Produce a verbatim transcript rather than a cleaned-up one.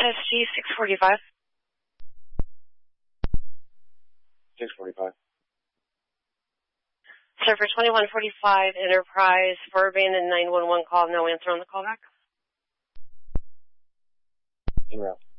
S G six forty-five. six forty-five. Sir, for twenty-one forty-five Enterprise for abandoned nine one one call, no answer on the callback. En route.